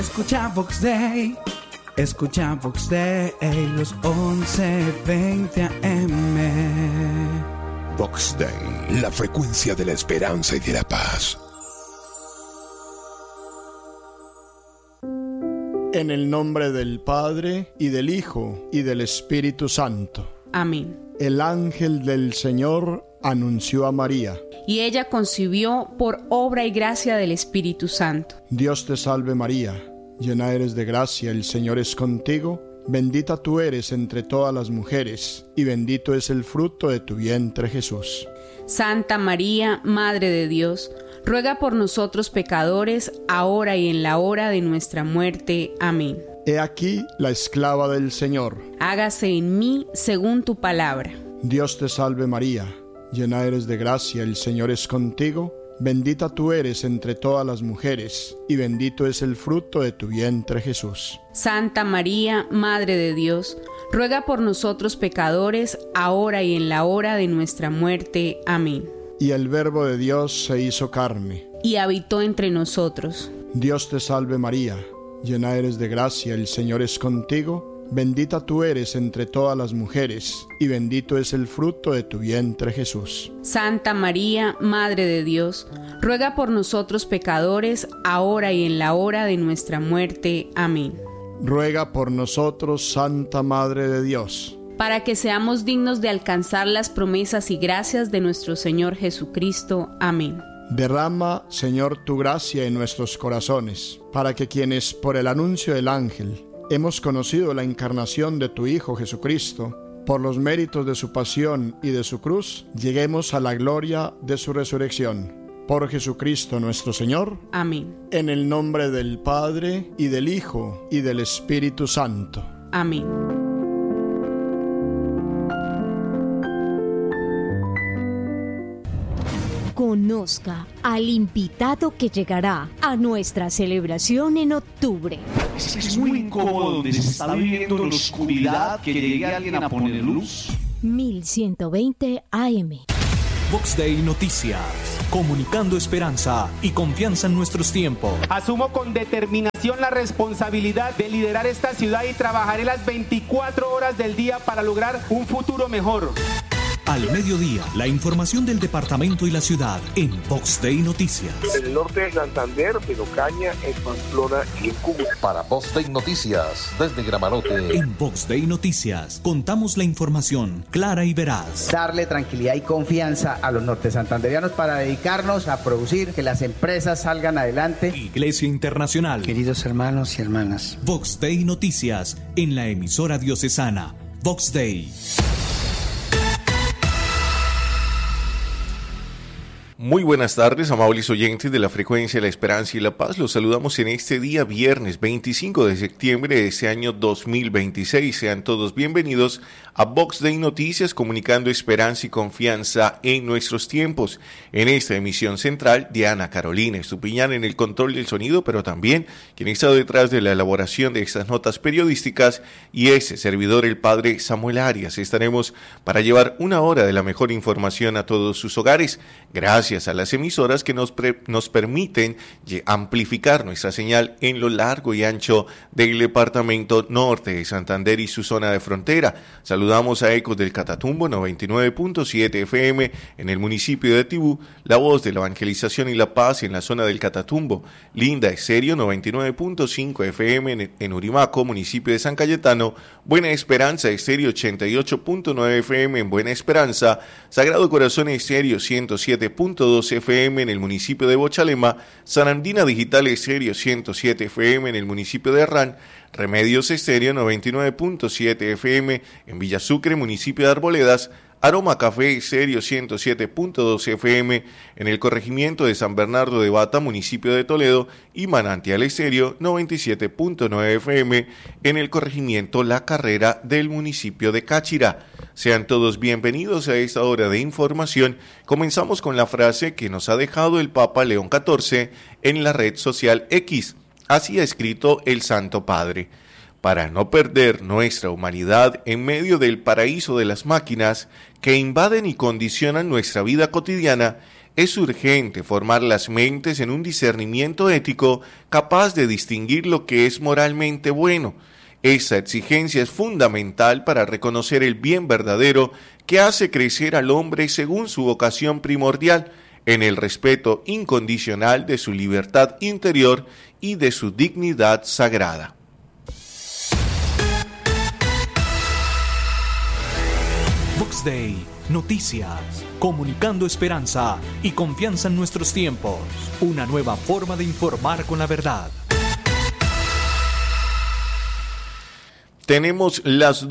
Escucha Vox Day, escucha Vox Day, los 11:20 AM. Vox Day, la frecuencia de la esperanza y de la paz. En el nombre del Padre, y del Hijo, y del Espíritu Santo. Amén. El ángel del Señor anunció a María. Y ella concibió por obra y gracia del Espíritu Santo. Dios te salve María, llena eres de gracia, el Señor es contigo. Bendita tú eres entre todas las mujeres, y bendito es el fruto de tu vientre Jesús. Santa María, Madre de Dios, ruega por nosotros pecadores, ahora y en la hora de nuestra muerte. Amén. He aquí la esclava del Señor. Hágase en mí según tu palabra. Dios te salve María, llena eres de gracia, el Señor es contigo. Bendita tú eres entre todas las mujeres, y bendito es el fruto de tu vientre Jesús. Santa María, Madre de Dios, ruega por nosotros pecadores, ahora y en la hora de nuestra muerte. Amén. Y el Verbo de Dios se hizo carne, y habitó entre nosotros. Dios te salve María, llena eres de gracia, el Señor es contigo. Bendita tú eres entre todas las mujeres, y bendito es el fruto de tu vientre Jesús. Santa María, Madre de Dios, ruega por nosotros pecadores, ahora y en la hora de nuestra muerte. Amén. Ruega por nosotros, Santa Madre de Dios, para que seamos dignos de alcanzar las promesas y gracias de nuestro Señor Jesucristo. Amén. Derrama, Señor, tu gracia en nuestros corazones, para que quienes por el anuncio del ángel hemos conocido la encarnación de tu Hijo Jesucristo, por los méritos de su pasión y de su cruz, lleguemos a la gloria de su resurrección. Por Jesucristo nuestro Señor. Amén. En el nombre del Padre, y del Hijo, y del Espíritu Santo. Amén. Conozca al invitado que llegará a nuestra celebración en octubre. Es muy incómodo donde se está viviendo en la oscuridad que llegue alguien a poner luz. 1120 AM. Vox Day Noticias, comunicando esperanza y confianza en nuestros tiempos. Asumo con determinación la responsabilidad de liderar esta ciudad y trabajaré las 24 horas del día para lograr un futuro mejor. Al mediodía, la información del departamento y la ciudad en Vox Day Noticias. En el norte de Santander, en Ocaña, en Pamplona y en Cúcuta. Para Vox Day Noticias, desde Gramarote. En Vox Day Noticias, contamos la información clara y veraz. Darle tranquilidad y confianza a los norte santanderianos para dedicarnos a producir, que las empresas salgan adelante. Iglesia Internacional. Queridos hermanos y hermanas. Vox Day Noticias, en la emisora diocesana. Vox Day. Muy buenas tardes, amables oyentes de la frecuencia de la esperanza y la paz. Los saludamos en este día viernes 25 de septiembre de este año 2026. Sean todos bienvenidos a Vox Day Noticias, comunicando esperanza y confianza en nuestros tiempos. En esta emisión central, Diana Carolina Estupiñán en el control del sonido, pero también quien está detrás de la elaboración de estas notas periodísticas, y ese servidor, el padre Samuel Arias. Estaremos para llevar una hora de la mejor información a todos sus hogares. Gracias a las emisoras que nos permiten amplificar nuestra señal en lo largo y ancho del departamento norte de Santander y su zona de frontera. Saludamos a Ecos del Catatumbo 99.7 FM en el municipio de Tibú, La Voz de la Evangelización y la Paz en la zona del Catatumbo, Linda Estéreo 99.5 FM en Urimaco, municipio de San Cayetano, Buena Esperanza Estéreo 88.9 FM en Buena Esperanza, Sagrado Corazón Estéreo 107.2 FM en el municipio de Bochalema, Sanandina Digital Estéreo 107 FM en el municipio de Arrán, Remedios Estéreo 99.7 FM en Villa Sucre, municipio de Arboledas, Aroma Café Estéreo 107.2 FM en el corregimiento de San Bernardo de Bata, municipio de Toledo, y Manantial Estéreo 97.9 FM en el corregimiento La Carrera del municipio de Cáchira. Sean todos bienvenidos a esta hora de información. Comenzamos con la frase que nos ha dejado el Papa León XIV en la red social X. Así ha escrito el Santo Padre: para no perder nuestra humanidad en medio del paraíso de las máquinas que invaden y condicionan nuestra vida cotidiana, es urgente formar las mentes en un discernimiento ético capaz de distinguir lo que es moralmente bueno. Esa exigencia es fundamental para reconocer el bien verdadero que hace crecer al hombre según su vocación primordial, en el respeto incondicional de su libertad interior y de su dignidad sagrada. Vox Day, noticias, comunicando esperanza y confianza en nuestros tiempos. Una nueva forma de informar con la verdad. Tenemos las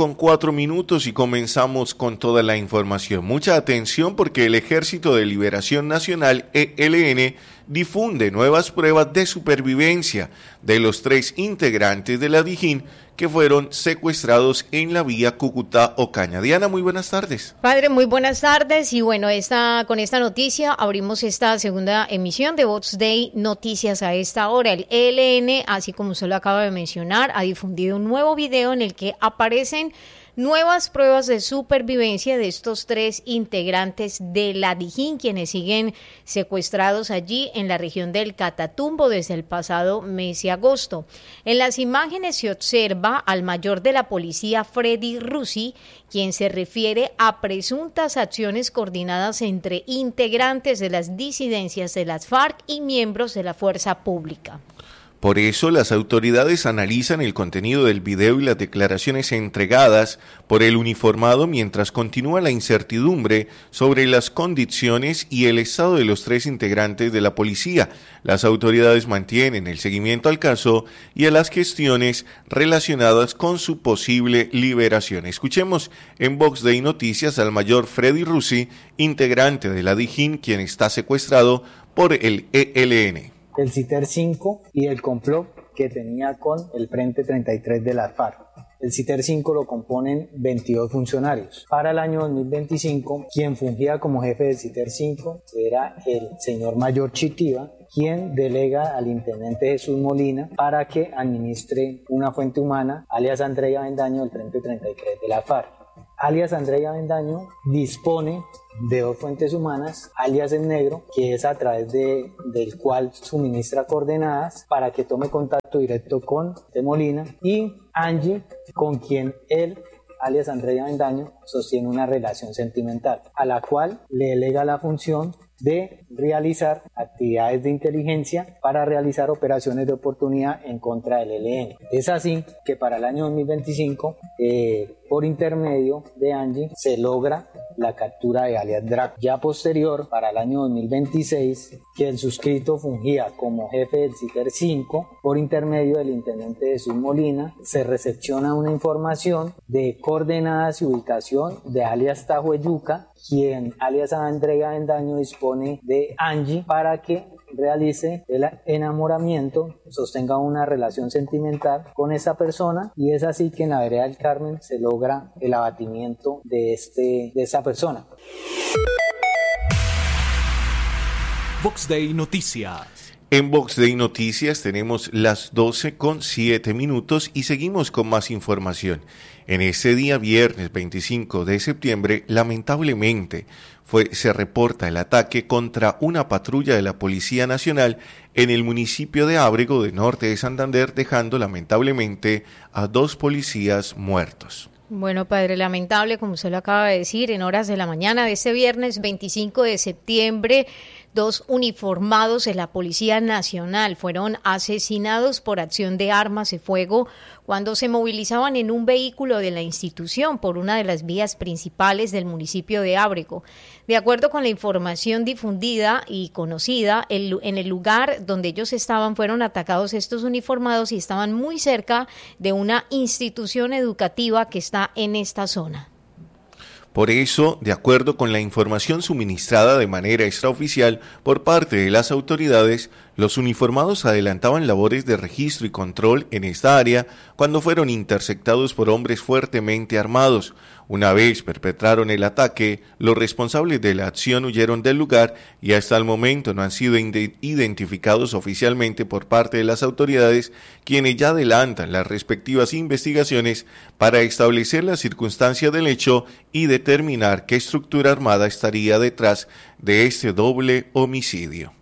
12:04 y comenzamos con toda la información. Mucha atención porque el Ejército de Liberación Nacional, ELN, difunde nuevas pruebas de supervivencia de los 3 integrantes de la Dijín que fueron secuestrados en la vía Cúcuta-Ocaña. Diana, muy buenas tardes. Padre, muy buenas tardes y bueno, con esta noticia abrimos esta segunda emisión de Vox Day Noticias a esta hora. El ELN, así como usted lo acaba de mencionar, ha difundido un nuevo video en el que aparecen nuevas pruebas de supervivencia de estos 3 integrantes de la Dijín, quienes siguen secuestrados allí en la región del Catatumbo desde el pasado mes de agosto. En las imágenes se observa al mayor de la policía, Freddy Russi, quien se refiere a presuntas acciones coordinadas entre integrantes de las disidencias de las FARC y miembros de la fuerza pública. Por eso, las autoridades analizan el contenido del video y las declaraciones entregadas por el uniformado mientras continúa la incertidumbre sobre las condiciones y el estado de los 3 integrantes de la policía. Las autoridades mantienen el seguimiento al caso y a las gestiones relacionadas con su posible liberación. Escuchemos en Vox Day Noticias al mayor Freddy Russi, integrante de la Dijín, quien está secuestrado por el ELN. El CITER 5 y el complot que tenía con el Frente 33 de las FARC. El CITER 5 lo componen 22 funcionarios. Para el año 2025, quien fungía como jefe del CITER 5 era el señor mayor Chitiva, quien delega al intendente Jesús Molina para que administre una fuente humana, alias Andrea Avendaño, del Frente 33 de la FARC. Alias Andrea Avendaño dispone de 2 fuentes humanas, alias El Negro, que es a través del cual suministra coordenadas para que tome contacto directo con de Molina, y Angie, con quien él, alias Andrea Avendaño, sostiene una relación sentimental, a la cual le delega la función de realizar actividades de inteligencia para realizar operaciones de oportunidad en contra del ELN. Es así que para el año 2025, por intermedio de Angie, se logra la captura de alias Draco. Ya posterior, para el año 2026, que el suscrito fungía como jefe del CITER 5, por intermedio del intendente Jesús Molina, se recepciona una información de coordenadas y ubicación de alias Tajueyuca, quien alias Andrea Avendaño dispone de Angie para que realice el enamoramiento, sostenga una relación sentimental con esa persona, y es así que en la vereda del Carmen se logra el abatimiento de esa persona. Vox Day Noticias. En Vox Day Noticias tenemos las 12:07 y seguimos con más información. En ese día, viernes 25 de septiembre, lamentablemente se reporta el ataque contra una patrulla de la Policía Nacional en el municipio de Ábrego, de norte de Santander, dejando lamentablemente a 2 policías muertos. Bueno, padre, lamentable, como usted lo acaba de decir, en horas de la mañana de este viernes 25 de septiembre, 2 uniformados de la Policía Nacional fueron asesinados por acción de armas de fuego cuando se movilizaban en un vehículo de la institución por una de las vías principales del municipio de Ábrego. De acuerdo con la información difundida y conocida, en el lugar donde ellos estaban fueron atacados estos uniformados y estaban muy cerca de una institución educativa que está en esta zona. Por eso, de acuerdo con la información suministrada de manera extraoficial por parte de las autoridades, Los uniformados adelantaban labores de registro y control en esta área cuando fueron interceptados por hombres fuertemente armados. Una vez perpetraron el ataque, los responsables de la acción huyeron del lugar y hasta el momento no han sido identificados oficialmente por parte de las autoridades, quienes ya adelantan las respectivas investigaciones para establecer las circunstancias del hecho y determinar qué estructura armada estaría detrás de este doble homicidio.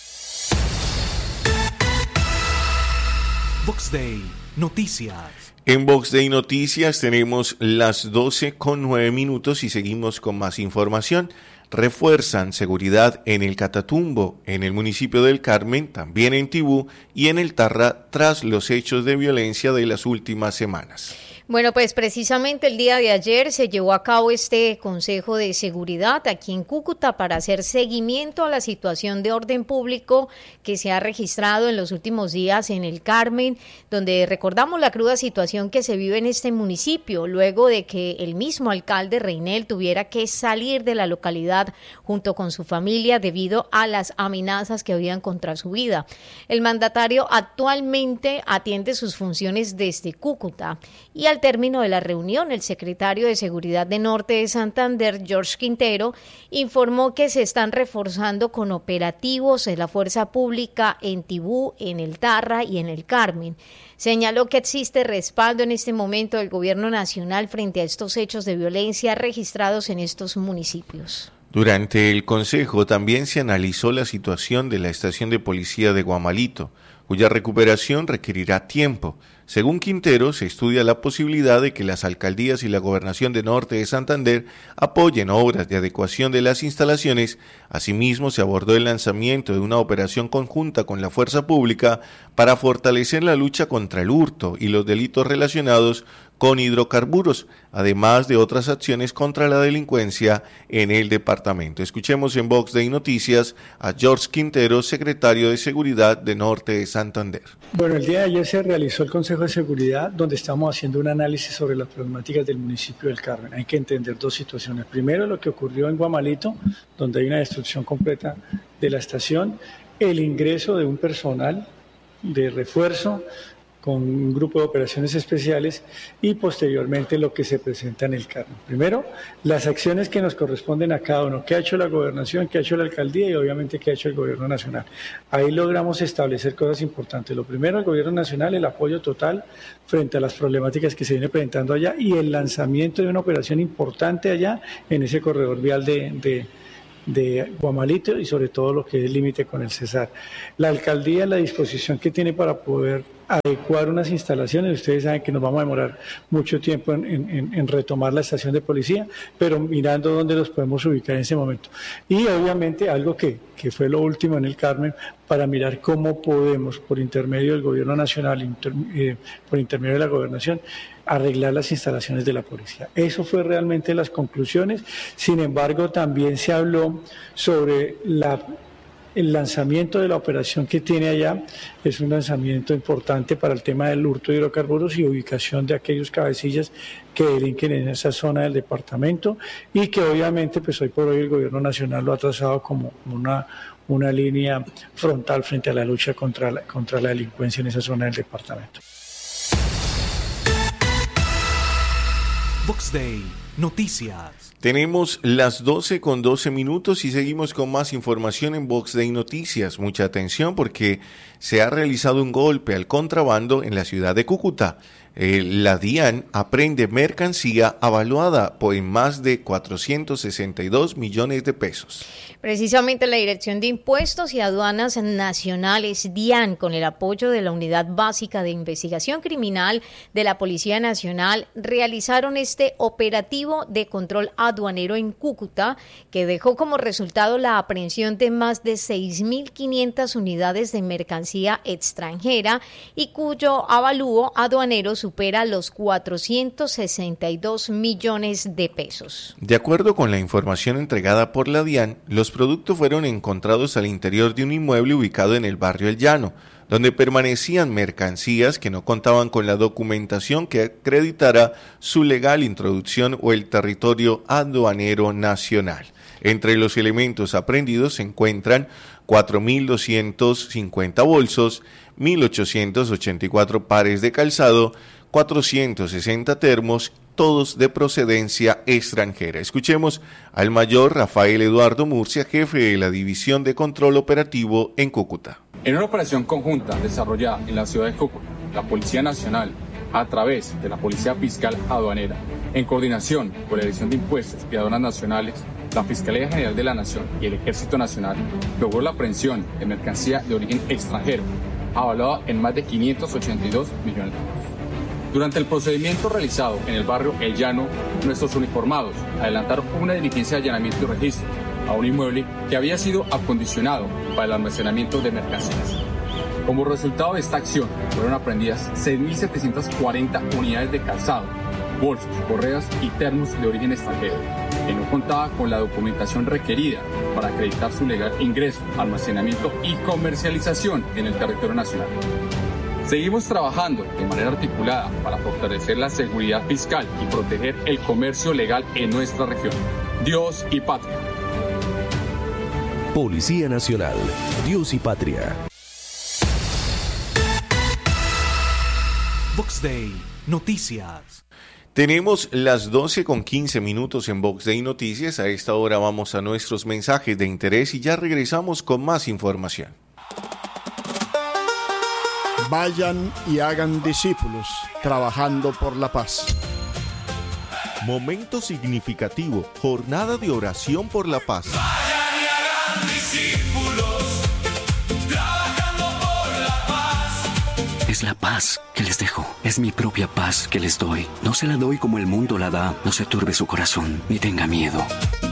Vox Day, noticias. En Vox Day Noticias tenemos las 12:09 y seguimos con más información. Refuerzan seguridad en el Catatumbo, en el municipio del Carmen, también en Tibú y en el Tarra tras los hechos de violencia de las últimas semanas. Bueno, pues precisamente el día de ayer se llevó a cabo este Consejo de Seguridad aquí en Cúcuta para hacer seguimiento a la situación de orden público que se ha registrado en los últimos días en el Carmen, donde recordamos la cruda situación que se vive en este municipio, luego de que el mismo alcalde Reinel tuviera que salir de la localidad junto con su familia debido a las amenazas que habían contra su vida. El mandatario actualmente atiende sus funciones desde Cúcuta y al término de la reunión, el secretario de Seguridad de Norte de Santander, George Quintero, informó que se están reforzando con operativos de la fuerza pública en Tibú, en el Tarra y en el Carmen. Señaló que existe respaldo en este momento del gobierno nacional frente a estos hechos de violencia registrados en estos municipios. Durante el consejo también se analizó la situación de la estación de policía de Guamalito, cuya recuperación requerirá tiempo. Según Quintero, se estudia la posibilidad de que las alcaldías y la Gobernación de Norte de Santander apoyen obras de adecuación de las instalaciones. Asimismo, se abordó el lanzamiento de una operación conjunta con la fuerza pública para fortalecer la lucha contra el hurto y los delitos relacionados con hidrocarburos, además de otras acciones contra la delincuencia en el departamento. Escuchemos en Vox Day Noticias a George Quintero, secretario de Seguridad de Norte de Santander. Bueno, el día de ayer se realizó el Consejo de Seguridad, donde estamos haciendo un análisis sobre las problemáticas del municipio del Carmen. Hay que entender dos situaciones. Primero, lo que ocurrió en Guamalito, donde hay una destrucción completa de la estación, el ingreso de un personal de refuerzo con un grupo de operaciones especiales y posteriormente lo que se presenta en el Carmen. Primero, las acciones que nos corresponden a cada uno, qué ha hecho la gobernación, qué ha hecho la alcaldía y obviamente qué ha hecho el gobierno nacional. Ahí logramos establecer cosas importantes. Lo primero, el gobierno nacional, el apoyo total frente a las problemáticas que se viene presentando allá y el lanzamiento de una operación importante allá en ese corredor vial de Guamalito y sobre todo lo que es el límite con el Cesar. La alcaldía, la disposición que tiene para poder adecuar unas instalaciones, ustedes saben que nos vamos a demorar mucho tiempo en retomar la estación de policía, pero mirando dónde los podemos ubicar en ese momento. Y obviamente algo que fue lo último en el Carmen, para mirar cómo podemos, por intermedio del gobierno nacional, por intermedio de la gobernación, arreglar las instalaciones de la policía. Eso fue realmente las conclusiones. Sin embargo, también se habló sobre el lanzamiento de la operación que tiene allá. Es un lanzamiento importante para el tema del hurto de hidrocarburos y ubicación de aquellos cabecillas que delinquen en esa zona del departamento y que obviamente pues hoy por hoy el gobierno nacional lo ha trazado como una línea frontal frente a la lucha contra la delincuencia en esa zona del departamento. Vox Day, noticias. Tenemos las 12:12 y seguimos con más información en Vox Day Noticias. Mucha atención porque se ha realizado un golpe al contrabando en la ciudad de Cúcuta. La DIAN aprende mercancía avaluada en más de 462 millones de pesos. Precisamente la Dirección de Impuestos y Aduanas Nacionales, DIAN, con el apoyo de la Unidad Básica de Investigación Criminal de la Policía Nacional, realizaron este operativo de control aduanero en Cúcuta, que dejó como resultado la aprehensión de más de 6.500 unidades de mercancía extranjera y cuyo avalúo aduanero supera los 462 millones de pesos. De acuerdo con la información entregada por la DIAN, los productos fueron encontrados al interior de un inmueble ubicado en el barrio El Llano, donde permanecían mercancías que no contaban con la documentación que acreditara su legal introducción o el territorio aduanero nacional. Entre los elementos aprendidos se encuentran 4.250 bolsos, 1.884 pares de calzado, 460 termos, todos de procedencia extranjera. Escuchemos al mayor Rafael Eduardo Murcia, jefe de la División de Control Operativo en Cúcuta. En una operación conjunta desarrollada en la ciudad de Cúcuta, la Policía Nacional, a través de la Policía Fiscal Aduanera, en coordinación con la Dirección de Impuestos y Aduanas Nacionales, la Fiscalía General de la Nación y el Ejército Nacional, logró la aprehensión de mercancía de origen extranjero, avalada en más de 582 millones de pesos. Durante el procedimiento realizado en el barrio El Llano, nuestros uniformados adelantaron una diligencia de allanamiento y registro a un inmueble que había sido acondicionado para el almacenamiento de mercancías. Como resultado de esta acción, fueron aprehendidas 6.740 unidades de calzado, bolsos, correas y termos de origen extranjero, que no contaba con la documentación requerida para acreditar su legal ingreso, almacenamiento y comercialización en el territorio nacional. Seguimos trabajando de manera articulada para fortalecer la seguridad fiscal y proteger el comercio legal en nuestra región. Dios y patria. Policía Nacional. Dios y patria. Vox Day, noticias. Tenemos las 12:15 en Vox Day Noticias. A esta hora vamos a nuestros mensajes de interés y ya regresamos con más información. Vayan y hagan discípulos, trabajando por la paz. Momento significativo, jornada de oración por la paz. Vayan y hagan discípulos, trabajando por la paz. Es la paz que les dejo, es mi propia paz que les doy. No se la doy como el mundo la da, no se turbe su corazón, ni tenga miedo.